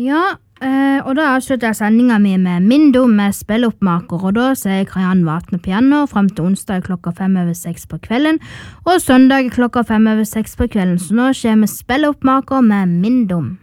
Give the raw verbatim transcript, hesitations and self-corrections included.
Ja, eh, og da avslutter jeg sendingen min med Min Dom med spilleoppmaker, og da ser Kajan Vatne piano frem til onsdag klokka fem over seks på kvelden, og søndag klokka fem over seks på kvelden, så nå skjer vi spilleoppmaker med Min Dom.